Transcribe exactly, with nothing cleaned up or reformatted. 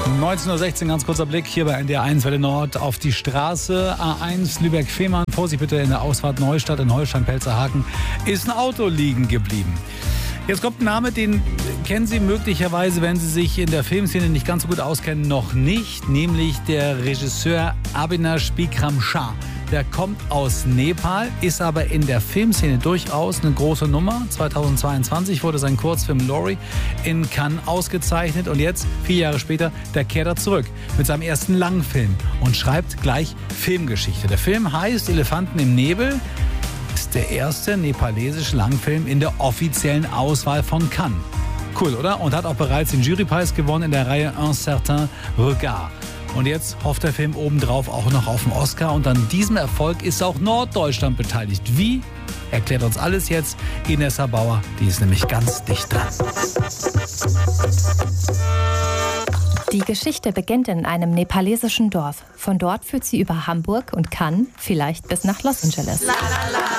neunzehn Uhr sechzehn, ganz kurzer Blick hier bei N D R eins Welle Nord auf die Straße. A eins Lübeck-Fehmarn. Vorsicht bitte, in der Ausfahrt Neustadt in Holstein-Pelzerhaken ist ein Auto liegen geblieben. Jetzt kommt ein Name, den kennen Sie möglicherweise, wenn Sie sich in der Filmszene nicht ganz so gut auskennen, noch nicht. Nämlich der Regisseur Avinash Bikram Shah. Der kommt aus Nepal, ist aber in der Filmszene durchaus eine große Nummer. zweitausendzweiundzwanzig wurde sein Kurzfilm Lorry in Cannes ausgezeichnet. Und jetzt, vier Jahre später, der kehrt er zurück mit seinem ersten Langfilm und schreibt gleich Filmgeschichte. Der Film heißt Elefanten im Nebel. Ist der erste nepalesische Langfilm in der offiziellen Auswahl von Cannes. Cool, oder? Und hat auch bereits den Jurypreis gewonnen in der Reihe Un certain regard. Und jetzt hofft der Film obendrauf auch noch auf den Oscar. Und an diesem Erfolg ist auch Norddeutschland beteiligt. Wie? Erklärt uns alles jetzt Inessa Bauer. Die ist nämlich ganz dicht dran. Die Geschichte beginnt in einem nepalesischen Dorf. Von dort führt sie über Hamburg und Cannes, vielleicht bis nach Los Angeles.